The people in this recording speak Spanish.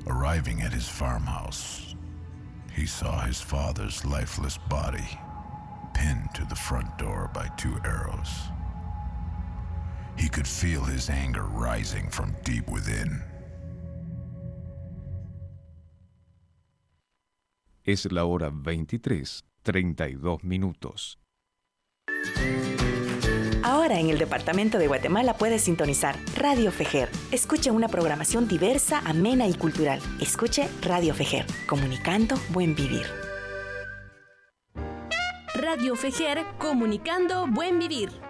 Arriving at his farmhouse, he saw his father's lifeless body pinned to the front door by 2 arrows. He could feel his anger rising from deep within. Es la hora 23:32. Ahora en el Departamento de Guatemala puedes sintonizar Radio Fejer. Escuche una programación diversa, amena y cultural. Escuche Radio Fejer, comunicando buen vivir. Radio Fejer, comunicando buen vivir.